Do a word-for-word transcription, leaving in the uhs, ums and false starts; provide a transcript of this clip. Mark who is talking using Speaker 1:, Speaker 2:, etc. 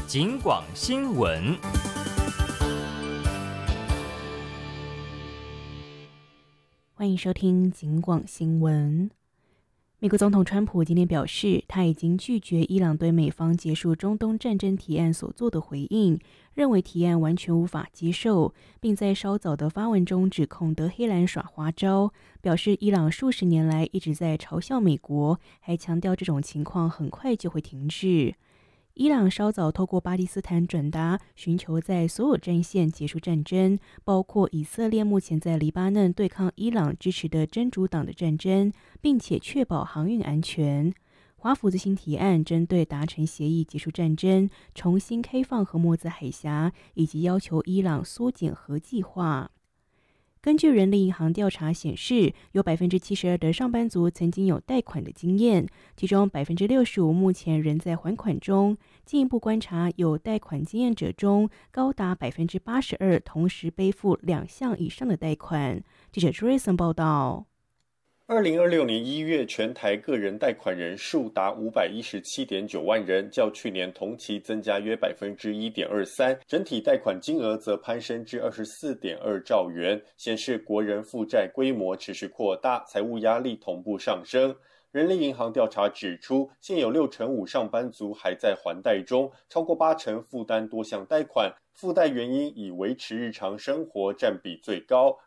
Speaker 1: 警广新闻。
Speaker 2: 欢迎收听警广新闻。美国总统川普今天表示，他已经拒绝伊朗对美方结束中东战争提案所做的回应，认为提案完全无法接受，并在稍早的发文中指控德黑兰耍花招，表示伊朗数十年来一直在嘲笑美国，还强调这种情况很快就会停止。伊朗稍早透过巴基斯坦转达，寻求在所有战线结束战争，包括以色列目前在黎巴嫩对抗伊朗支持的真主党的战争，并且确保航运安全。华府最新提案针对达成协议结束战争、重新开放荷默兹海峡，以及要求伊朗缩减核计划。根据人力银行调查显示，有 百分之七十二 的上班族曾经有贷款的经验，其中 百分之六十五 目前仍在还款中。进一步观察，有贷款经验者中，高达 百分之八十二 同时背负两项以上的贷款。记者 Jason 报道。
Speaker 3: 二零二六年一月，全台个人贷款人数达 五百一十七点九万人，较去年同期增加约 百分之一点二三， 整体贷款金额则攀升至 二十四点二兆元，显示国人负债规模持续扩大，财务压力同步上升。人力银行调查指出，现有六成五上班族还在还贷中，超过八成负担多项贷款，负贷原因以维持日常生活占比最高。